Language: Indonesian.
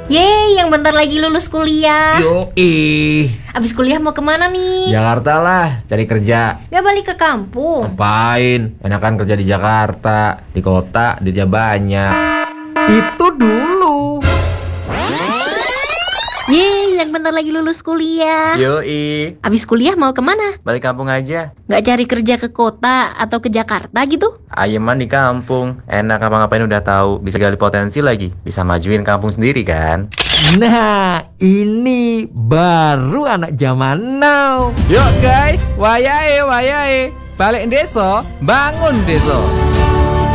Yeay, yang bentar lagi lulus kuliah. Yoi. Abis kuliah mau kemana nih? Jakarta lah, cari kerja. Gak balik ke kampung? Ngapain? Enakan kerja di Jakarta. Di kota, duitnya banyak. Itu dulu. Yeay, yang bentar lagi lulus kuliah. Yoi. Abis kuliah mau kemana? Balik kampung aja. Gak cari kerja ke kota atau ke Jakarta gitu? Ayeman di kampung. Enak apa-ngapain udah tahu. Bisa gali potensi lagi. Bisa majuin kampung sendiri kan. Nah, ini baru anak zaman now. Yuk guys, wayahe. Balik desa, bangun desa.